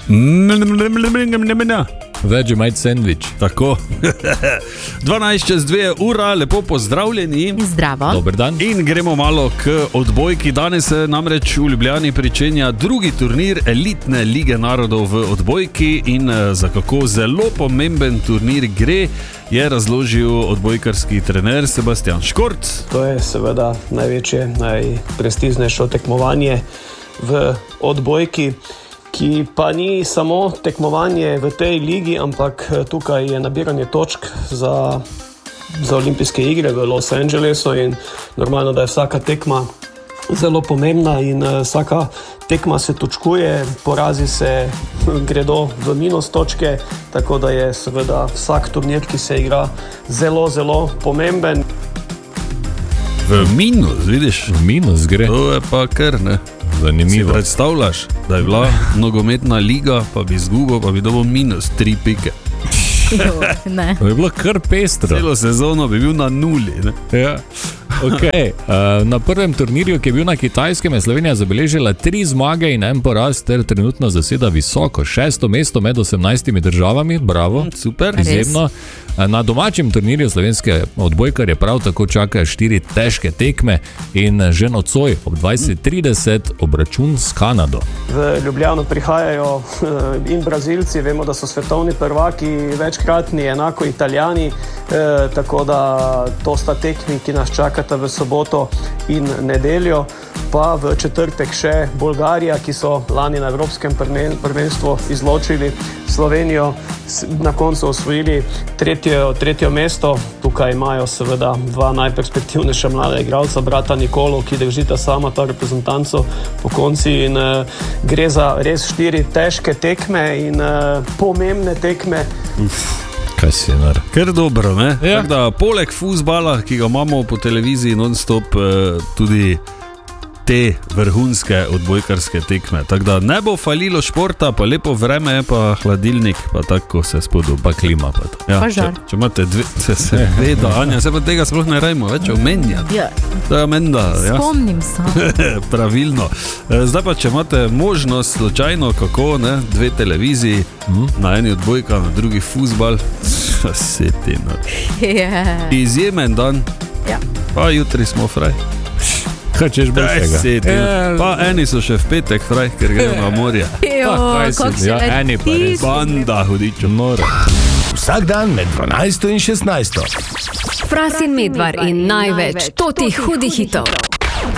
Vegemite sandwich. Tako. 12:02 ura, lepo pozdravljeni. Zdravo. Dober dan. In gremo malo k odbojki. Danes se namreč v Ljubljani pričenja drugi turnir elitne lige narodov v odbojki in za kako zelo pomemben turnir gre, je razložil odbojkarski trener Sebastian Škort. To je seveda največje, najprestižnejše tekmovanje v odbojki, ki pa ni samo tekmovanje v tej ligi, ampak tukaj je nabiranje točk za olimpijske igre v Los Angelesu in normalno, da je vsaka tekma zelo pomembna in vsaka tekma se točkuje, porazi se gredo v minus točke, tako da je seveda vsak turnir, ki se igra, zelo, zelo pomemben. V minus, vidiš? V minus gre. To je pa kar, ne? Zanimivo. Si predstavljaš, da je bila nogometna liga, pa bi izgubil, pa bi dobil minus 3 pike. Ne. To je bilo kar pestro. Celo sezono bi bil na nuli, ne? Ja. Okay. Na prvem turnirju, ki je bil na Kitajskem, je Slovenija zabeležila 3 zmage in 1 poraz ter trenutno zaseda visoko 6. mesto med 18 državami. Bravo, super, izjemno. Na domačem turnirju slovenske odbojkarje prav tako čakajo 4 težke tekme in že nocoj ob 20:30 obračun s Kanado. V Ljubljano prihajajo in Brazilci, vemo, da so svetovni prvaki, večkratni, enako Italijani, tako da to sta tekmi, ki nas čakata v soboto in nedeljo, pa v četrtek še Bolgarija, ki so lani na Evropskem prvenstvu izločili Slovenijo, na koncu osvojili tretje mesto. Tukaj imajo seveda 2 najperspektivnejša mlada igralca, brata Nikolo, ki držita sama ta reprezentanco po konci in gre za res 4 težke tekme in pomembne tekme. Kaj si nar? Ker dobro, ne? Ja. Tako da poleg fuzbala, ki ga imamo po televiziji non-stop, tudi te vrhunske odbojkarske tekme. Tako da ne bo falilo športa, pa lepo vreme, pa hladilnik, pa tako se spodobi. Pa klima pa to. Ja, Pa žar. če imate se veda, Anja, se pa tega sploh ne rajmo več omenjati. Ja. To je menda, ja. Spomnim se. Pravilno. Zdaj pa, če imate možnost slučajno, kako, ne, 2 televiziji, na eni odbojka, na drugi fuzbal, setina. Yeah. Izjemen dan, Ja. pa jutri smo fraj. Kaj češ boljšega? Pa eni so še v petek fraj, ker grejo na morje. kaj si, kako si ja, eni pa res. Banda hudičo. Noro. Vsak dan med 12 in 16. Fras in Medvar in največ totih hudih hitov.